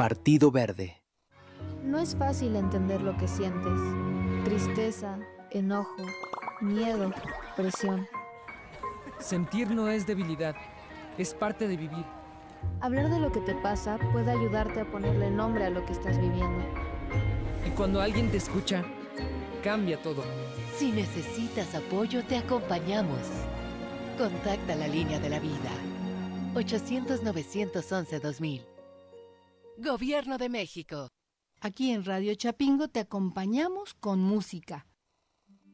Partido Verde. No es fácil entender lo que sientes. Tristeza, enojo, miedo, presión. Sentir no es debilidad, es parte de vivir. Hablar de lo que te pasa puede ayudarte a ponerle nombre a lo que estás viviendo. Y cuando alguien te escucha, cambia todo. Si necesitas apoyo, te acompañamos. Contacta la línea de la vida. 800-911-2000. Gobierno de México. Aquí en Radio Chapingo te acompañamos con música.